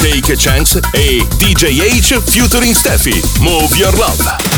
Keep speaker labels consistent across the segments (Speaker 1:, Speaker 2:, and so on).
Speaker 1: Take a Chance e DJ H featuring Steffi. Move Your Love.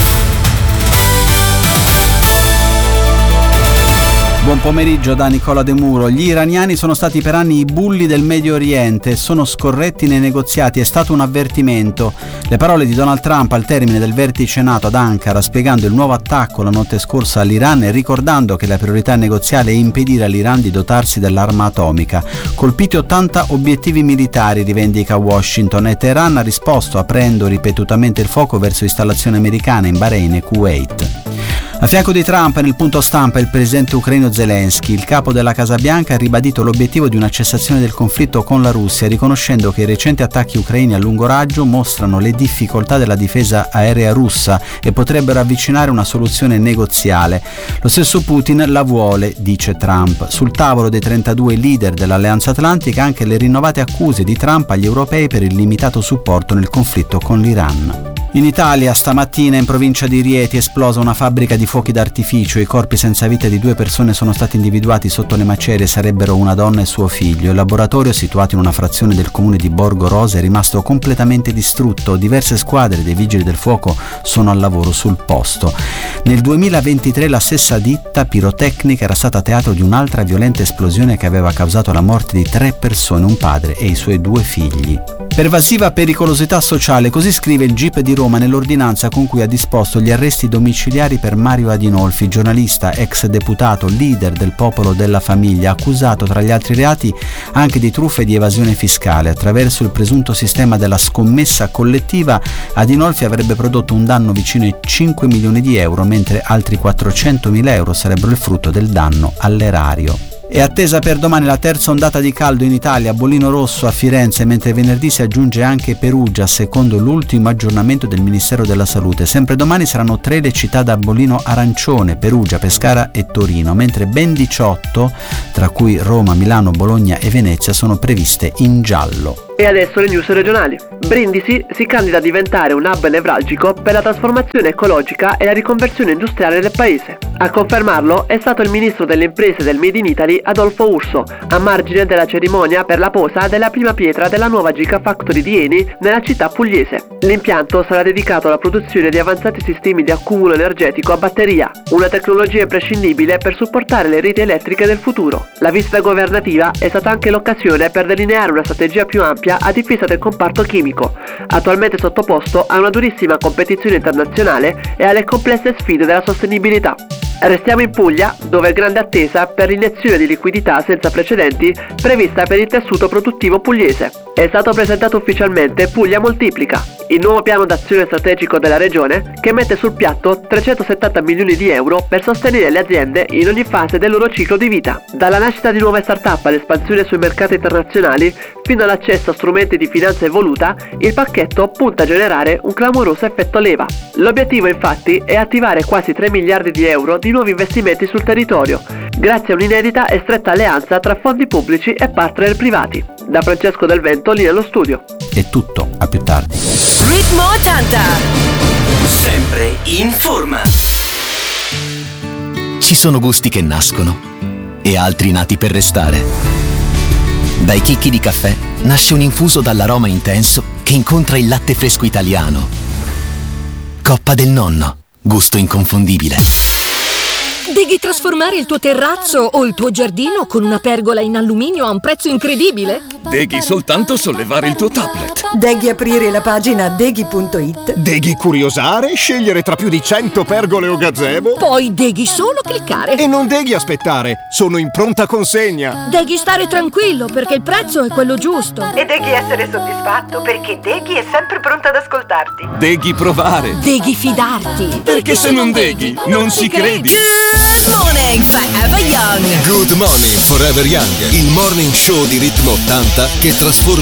Speaker 2: Buon pomeriggio da Nicola De Muro. Gli iraniani sono stati per anni i bulli del Medio Oriente e sono scorretti nei negoziati, è stato un avvertimento. Le parole di Donald Trump al termine del vertice NATO ad Ankara, spiegando il nuovo attacco la notte scorsa all'Iran e ricordando che la priorità negoziale è impedire all'Iran di dotarsi dell'arma atomica. Colpiti 80 obiettivi militari, rivendica Washington, e Teheran ha risposto aprendo ripetutamente il fuoco verso installazioni americane in Bahrain e Kuwait. A fianco di Trump nel punto stampa il presidente ucraino Zelensky. Il capo della Casa Bianca ha ribadito l'obiettivo di una cessazione del conflitto con la Russia, riconoscendo che i recenti attacchi ucraini a lungo raggio mostrano le difficoltà della difesa aerea russa e potrebbero avvicinare una soluzione negoziale. Lo stesso Putin la vuole, dice Trump. Sul tavolo dei 32 leader dell'Alleanza Atlantica anche le rinnovate accuse di Trump agli europei per il limitato supporto nel conflitto con l'Iran. In Italia stamattina in provincia di Rieti è esplosa una fabbrica di fuochi d'artificio. I corpi senza vita di 2 persone sono stati individuati sotto le macerie, sarebbero una donna e suo figlio. Il laboratorio, situato in una frazione del comune di Borgo Rosa, è rimasto completamente distrutto. Diverse squadre dei vigili del fuoco sono al lavoro sul posto. Nel 2023 la stessa ditta pirotecnica era stata teatro di un'altra violenta esplosione che aveva causato la morte di 3 persone, un padre e i suoi 2 figli. Pervasiva pericolosità sociale, così scrive il GIP di Roma nell'ordinanza con cui ha disposto gli arresti domiciliari per Mario Adinolfi, giornalista, ex deputato, leader del Popolo della Famiglia, accusato tra gli altri reati anche di truffa e di evasione fiscale. Attraverso il presunto sistema della scommessa collettiva, Adinolfi avrebbe prodotto un danno vicino ai 5 milioni di euro, mentre altri 400.000 euro sarebbero il frutto del danno all'erario. È attesa per domani la terza ondata di caldo in Italia, bollino rosso a Firenze, mentre venerdì si aggiunge anche Perugia, secondo l'ultimo aggiornamento del Ministero della Salute. Sempre domani saranno 3 le città da bollino arancione, Perugia, Pescara e Torino, mentre ben 18, tra cui Roma, Milano, Bologna e Venezia, sono previste in giallo.
Speaker 3: E adesso le news regionali. Brindisi si candida a diventare un hub nevralgico per la trasformazione ecologica e la riconversione industriale del paese. A confermarlo è stato il ministro delle imprese del Made in Italy Adolfo Urso, a margine della cerimonia per la posa della prima pietra della nuova Gigafactory di Eni nella città pugliese. L'impianto sarà dedicato alla produzione di avanzati sistemi di accumulo energetico a batteria, una tecnologia imprescindibile per supportare le reti elettriche del futuro. La visita governativa è stata anche l'occasione per delineare una strategia più ampia a difesa del comparto chimico, attualmente sottoposto a una durissima competizione internazionale e alle complesse sfide della sostenibilità. Restiamo in Puglia, dove è grande attesa per l'iniezione di liquidità senza precedenti prevista per il tessuto produttivo pugliese. È stato presentato ufficialmente Puglia Moltiplica, il nuovo piano d'azione strategico della regione che mette sul piatto 370 milioni di euro per sostenere le aziende in ogni fase del loro ciclo di vita. Dalla nascita di nuove start-up all'espansione sui mercati internazionali fino all'accesso a strumenti di finanza evoluta, il pacchetto punta a generare un clamoroso effetto leva. L'obiettivo infatti è attivare quasi 3 miliardi di euro di nuovi investimenti sul territorio, grazie a un'inedita e stretta alleanza tra fondi pubblici e partner privati. Da Francesco Del Vento, lì allo studio.
Speaker 2: È tutto, a più tardi.
Speaker 4: Ritmo 80, sempre in forma.
Speaker 5: Ci sono gusti che nascono e altri nati per restare. Dai chicchi di caffè nasce un infuso dall'aroma intenso che incontra il latte fresco italiano. Coppa del Nonno, gusto inconfondibile.
Speaker 6: Devi trasformare il tuo terrazzo o il tuo giardino con una pergola in alluminio a un prezzo incredibile?
Speaker 7: Devi soltanto sollevare il tuo tablet.
Speaker 8: Devi aprire la pagina deghi.it.
Speaker 9: Devi curiosare, scegliere tra più di 100 pergole o gazebo.
Speaker 6: Poi devi solo cliccare.
Speaker 9: E non devi aspettare, sono in pronta consegna.
Speaker 6: Devi stare tranquillo perché il prezzo è quello giusto.
Speaker 8: E devi essere soddisfatto perché Deghi è sempre pronta ad ascoltarti.
Speaker 7: Devi provare.
Speaker 6: Devi fidarti.
Speaker 7: Perché se non deghi, non ci credi.
Speaker 4: Good morning, Forever Young.
Speaker 1: Good Morning Forever Young, il morning show di Ritmo 80 che trasforma